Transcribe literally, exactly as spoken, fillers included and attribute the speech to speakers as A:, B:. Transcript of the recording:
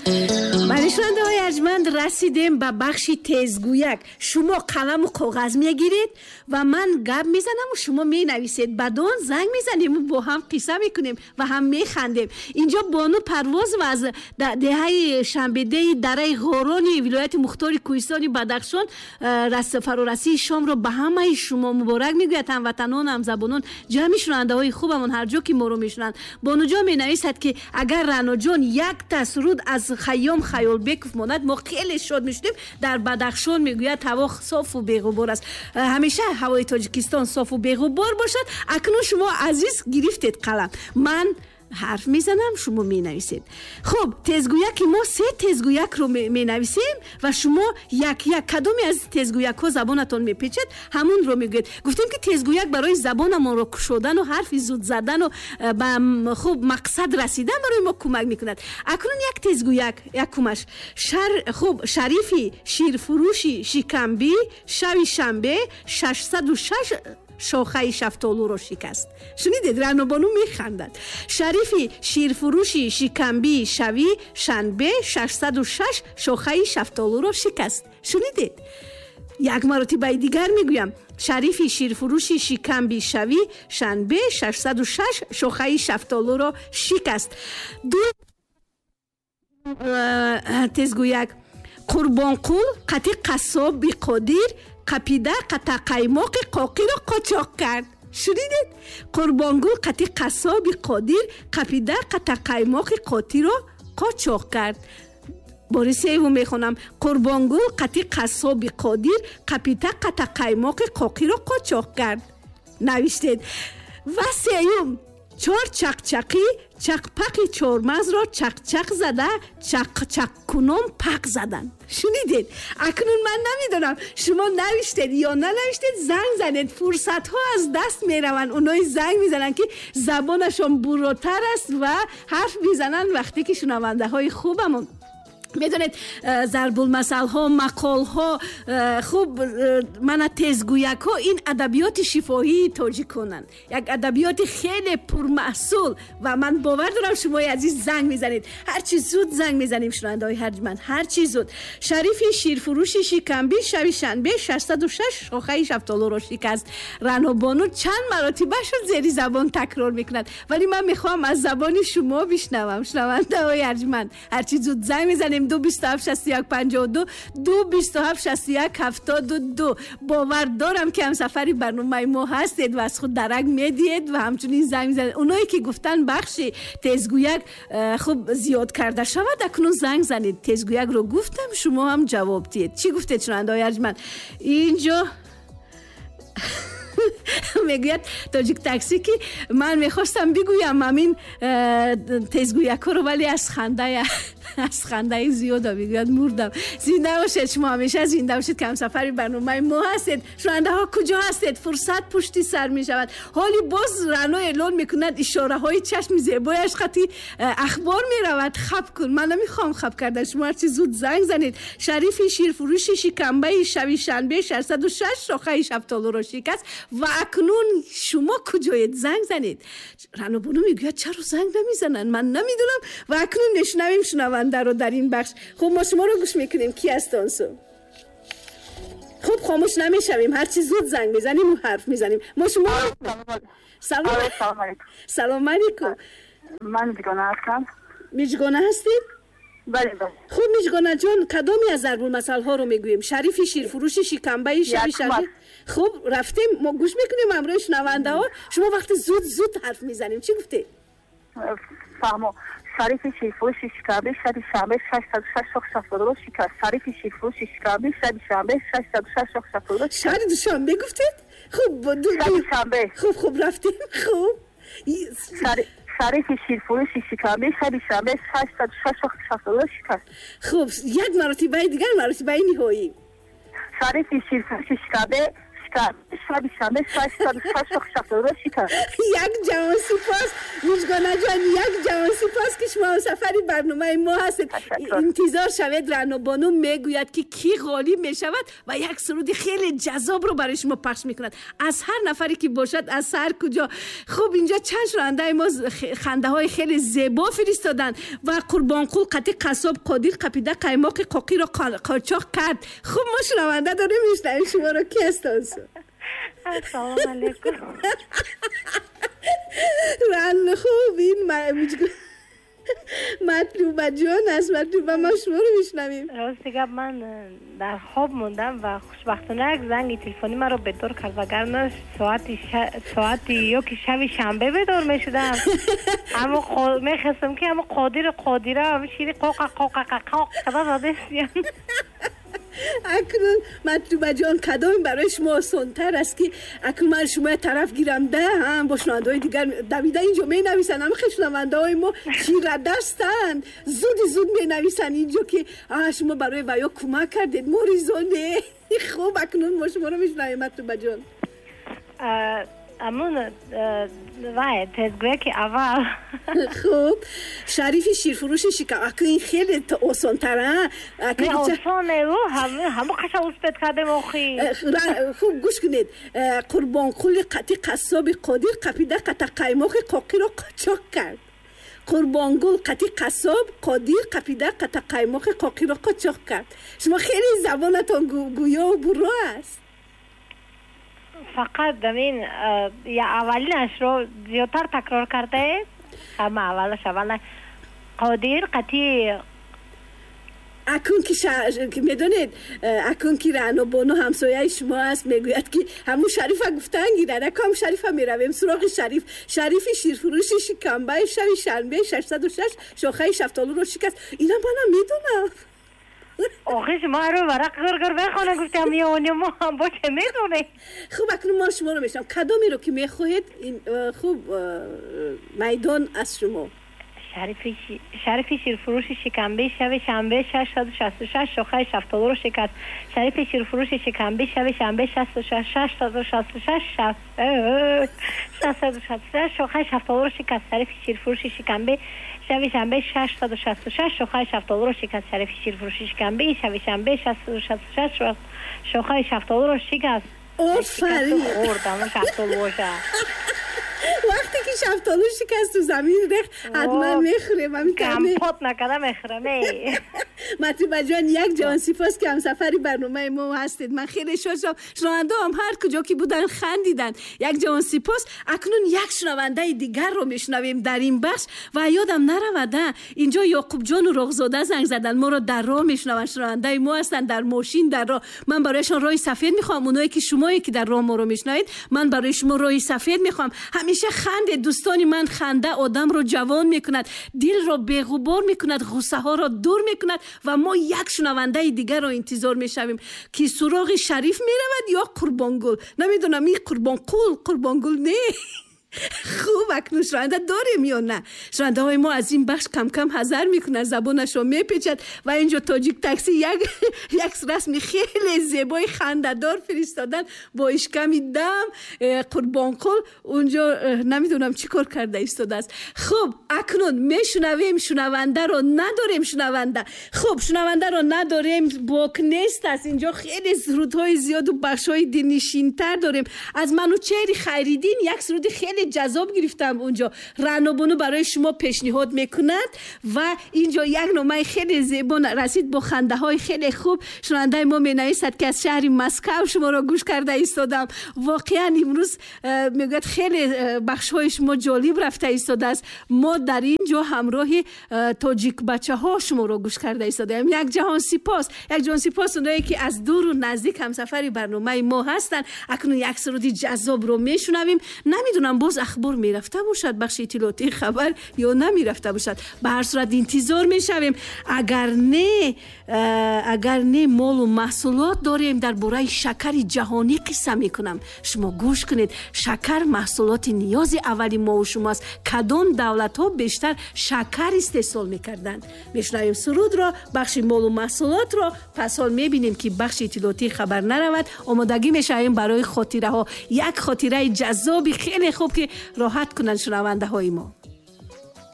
A: манишвандаҳои арҷманд расидем ба бахши тезгӯяк. шумо қаламу коғаз мегиред ва ман гап мезанам ва шумо менависед. баъдон занг мезанем бо ҳам қисса мекунем ва ҳам механдем. инҷо Бону Парвозова аз деҳаи Шамбедеи дараи ғорони вилояти Мухтори Кӯҳистони Бадахшон фарорасии шомро ба ҳамаи шумо муборак мегӯяд. ҳамватанон, ҳамзабонон, ҷамъи шунавандаҳои хубамон ҳар ҷо ки моро мешунанд. Бонуҷон менависад ки агар Раъноҷон якта суруд аз Хайём Хаёлбеков монад мо хеле шод мешудем. дар Бадахшон мегӯяд ҳаво софу беғубор аст. ҳамеша ҳавои Тоҷикистон софу беғубор бошад. акнун шумо азиз гирифтед қалам, ман ҳарф мезанам, шумо менависед. хуб, тезгӯяки мо се тезгӯякро менависем ва шумо як як кадоме аз тезгӯякҳо забонатон мепечад, ҳамунро мегӯед. гуфтем ки тезгӯяк барои забонамонро кушодану ҳарфи зуд задану ба хуб мақсад расидан барои мо кӯмак мекунад. акнун як тезгӯяк якумаш шар хуб Шарифи ширфурӯши шикамбӣ шави шанбе шашсаду шаш шохаи шафтолуро шикаст. шунидед? Раънобону механдад. Шарифи ширфурӯши шикамбии шави шанбе шашсаду шаш шохаи шафтолуро шикаст. шунидед? як маротибаи дигар мегӯям. Шарифи ширфурӯши шикамби шави шанбе шашсаду шаш шохаи шафтолуро шикаст. ду тезгӯяк Қурбонқул қати қассоби қодир қапида қатақаймоқи қоқиро қочоқ кард. шунидед? Қурбонгул қати қассоби қодир қапида қатақаймоқи қотиро қочоқ кард. бори севум мехонам. Қурбонгул қати қассоби қодир қапида қатақаймоқи қоқиро қочоқ кард. навиштед. ва сеюм чор чақчақӣ чақпақи чормағзро чақчақ зада чақчақкунон пақ задан. шунидед? акнун ман намедонам шумо навиштед ё нанавиштед. занг занед. фурсатҳо аз даст мераванд. унои занг мезананд ки забонашон буротар аст ва ҳарф мезананд вақте ки шунавандаҳои хубамон. медонед зарбулмасалҳо, мақолҳо, хуб мана тезгӯякҳо ин адабиёти шифоҳии тоҷиконанд. як адабиёти хеле пурмаҳсул ва ман бовар дорам шумои азиз занг мезанед. ҳарчи зуд занг мезанем шунавандаҳои ҳарҷманд. ҳарчи зуд. Шарифи ширфурӯши шикамбӣ шави шанбе шашсаду шаш шохаи шафтолуро шикаст. Раънобону чанд маротиба шуд зери забон такрор мекунад, вале ман мехоҳам аз забони шумо бишнавам. шунавандаҳои ҳарҷманд, ҳарчи зуд занг мезанем. ду бисту ҳафт шасту як панҷоҳу ду ду бисту ҳафт шасту як ҳафтоду ду. бовар дорам ки ҳамсафари барномаи мо ҳастед ва аз худ дарак медиҳед ва ҳамчунин занг мезанед. оное ки гуфтан бахши тезгӯяк хуб зиёд карда шавад, акнун занг занед. тезгӯякро гуфтам, шумо ҳам ҷавоб диҳед. чӣ гуфтед шунавандаҳои арҷманд? инҷо мегӯяд тоҷик таксӣ ки ман мехостам бигӯям амин тезгӯякҳоро, вале аз хандая аз хандаи зиёда мегӯяд мурдам. зинда бошед, шумо ҳамеша зинда бошед ки ҳамсафари барномаи мо ҳастед. шунавандаҳо куҷо ҳастед? фурсат пушти сар мешавад. ҳоли боз Раъно эълон мекунад ишораҳои чашми зебояш хати ахбор меравад. хаб кун. ман намехоҳам хаб кардан. шумо ҳарчи зуд занг занед. Шарифи ширфурӯши шикамбаи шави шанбе шашсаду шаш шохаи шафтолуро шикаст. ва акнун шумо куҷоед? занг занед. Раънобону мегӯяд чаро занг намезананд? ман намедонам. ва акнун мешунавем шунавандаро дар ин бахш. хуб, мо шуморо гӯш мекунем. ки астон су? хуб, хомӯш намешавем. ҳарчи зуд занг мезанем ва ҳарф мезанем. мо шумо салом салом алейкум.
B: ман миҷгона ҳастам.
A: миҷгона ҳастед?
B: бале бале.
A: хуб, миҷгонаҷон, кадоме аз зарбулмасалҳоро мегӯем? Шарифи ширфурӯши шикамбаи шави шанбе. хуб, рафтем. мо гӯш мекунем ҳамроҳи шунавандаҳо. шумо вақти зуд зуд ҳарф мезанем. чӣ гуфтед?
B: фаҳмо. Шарифи ширфурӯши шикамбӣ шави шанбе шашсаду шаш шохи шафтолуро шикаст. Шарифи ширфурӯши шикамбӣ шави шанбе шашсаду шаш шохи шафтолуро шикаст.
A: шари душанбе гуфтед? хуб,
B: шави шанбе.
A: хуб хуб рафтем. хуб.
B: шарифи ширфурӯши шикамбӣ шави шанбе шашсаду шаш шохи шафтолуро шикаст.
A: хуб, як маротибаи дигар, маротибаи ниҳоӣ.
B: шарифи ширфурӯши шикамбе شب شنبه ششصد و شصت و شصت و دو شکست.
A: یک جوان سپاس مژگانه جان، یک جوان سپاس که شما سفری برنامه ما هستید. انتظار شود رعنا بانو میگوید که کی غالب میشود و یک سرود خیلی جذاب رو برای شما پخش میکند از هر نفری که باشد، از هر کجا. خب اینجا چند شنونده ما خنده های خیلی زیبا فرستادن و قربانقول قطی قصاب قادر قپیده قیماق قاقی رو قاچاق کرد. خب ما شنونده داریم میشنویم شما رو. کی هستن؟
C: السلام علیکم.
A: رن خوب این مطلوبه جان است. مطلوبه ما شما رو میشنویم.
C: راستی که من در خواب موندم و خوشبختانه یک زنگ تلفنی من رو بدور کرد وگرنه ساعتی ش... ساعتی یا که شب شنبه بدور میشدم. اما خو... میخواستم که اما قادر قادره اما شیری قاقا قاقا قاقا قدا داده سیم.
A: اکنون مطلوبه جان کدام برای شما آسان‌تر است که اکنون من شما طرف گیرم ده هم با شنونده های دیگر دویده اینجا می نویسن، همه خیلی شنونده های ما شیر دستن، زود زود می نویسن اینجا که شما برای ویا کمک کردید موریزانه. خوب اکنون ما شما رو میشنویم مطلوبه جان.
C: امون وای تزگوه که اول
A: خوب شریف شیرفروش شکم اکنون این خیلی آسان تره.
C: نه آسانه رو همه همه قشا اوسپت کردم آخی.
A: خوب گوش کنید. قربانقول قطی قصاب قادر قپیده قطع قیماق قاقی رو قاچاق کرد. قربانقول قطی قصاب قادر قپیده قطع قیماق قاقی رو قاچاق کرد. شما خیلی زبانتان گویا و برو است.
C: فقط دمین یا اولینش رو زیادتر تکرار کرده. اما اولش اول قادر قطی
A: اکون که شا... میدونید اکون که رعنا بانو همسایه شما است میگوید که همون شریف گفتن گیرن اکام شریف میرویم سراغ شریف. شریف شیرفروش شکمبه شب شنبه ششصد و شش شاخه شفتالو رو شکست. اینا منم میدونم.
C: آخه شما رو ورق گرگر بخونه گفتم یعنی ما هم با چه میدونه.
A: خوب اکنون ما شما رو میشنم کدامی رو که میخواهید خوب میدان از شما.
C: شریف شریف شیرفروش شکمبه شب شنبه ششصد و شصت و شش شاخه شفتالو رو شکست. شریف شیرفروش شکمبه شب شنبه شصت و شش شصت و شصت و شش شصت و شصت و شش شاخه شفتالو رو شکست. شریف شیرفروش شکمبه شب شنبه ششصد و شصت و شش شاخه شفتالو رو شکست. شریف شیرفروش شکمبه شب شنبه شصت و شصت و شش شاخه شفتالو رو شکست.
A: آفرین.
C: خوردم شفتالو باشه.
A: وقتی که شفتالو شکست تو زمین ریخت حتما میخوریم. همین
C: کمپوت نکرده میخورم.
A: مطلوبه جان یک جان سپاس که همسفری برنامه ما هستید. من خیلی شادم. شنونده هم هر کجا که بودن خندیدن. یک جان سپاس. اکنون یک شنونده دیگر رو میشنویم در این بخش و یادم نرود اینجا یعقوب جان و رغزاده زنگ زدن ما رو در راه میشنون. شنونده ما هستن در ماشین در راه. من برایشون راه سفید میخوام. اونایی که شمایی که در راه ما رو میشنوید من برای شما راه سفید میخوام. همیشه خنده دوستانی من خنده آدم رو جوان میکند، دل رو بی‌غبار میکند، غصه ها رو دور میکند و ما یک شنونده دیگر رو انتظار میشویم که سراغ شریف میرود یا قربانگل. نمیدونم این قربانقول قربانگل نه. خوب اکنون شنونده داریم یا نه؟ شنونده های ما از این بخش کم کم حذر میکنن، زبانش رو میپیچد و اینجا تاجیک تاکسی یک یک رسمی خیلی زیبای خنده دار فرستادن با اشکمی دم قربانقول اونجا نمیدونم چی کار کرده ایستاده است. خب اکنون میشنویم شنونده رو نداریم. شنونده خب شنونده رو نداریم. باک نیست است. اینجا خیلی سرودهای زیاد و بخشای دلنشین‌تر داریم. از منوچهر خیریدین یک سرود خیلی جذاب گرفتم اونجا. رعنا بانو برای شما پیشنهاد میکند و اینجا یک نامه خیلی زیبا رسید با خنده های خیلی خوب. شنونده ما می نویسد که از شهر مسکو شما را گوش کرده ایستادم. واقعا امروز میگوید خیلی بخش های شما جالب رفته ایستاده است. ما در اینجا همراه تاجیک بچه ها شما را گوش کرده ایستادیم. یک جهان سپاس. یک جهان سپاس اونایی که از دور و نزدیک همسفری برنامه ما هستن. اکنون یک سرودی جذاب رو میشنویم. نمیدونم боз ахбор мерафта бошад бахши иттилоотии хабар ё намерафта бошад. ба ҳар сурат интизор мешавем. агар не агар не молу маҳсулот дорем дар бораи шакари ҷаҳонӣ қисса мекунам. шумо гӯш кунед. шакар маҳсулоти ниёзи аввали мо ва шумост. кадом давлатҳо бештар шакар истеҳсол мекарданд? мешунавем сурудро, бахши молу маҳсулотро. пас ҳол мебинем ки бахши иттилоотии хабар наравад. омодагӣ мешавем барои хотираҳо. як хотираи ҷаззоби хеле хуб ки роҳат кунанд шунавандаҳои мо.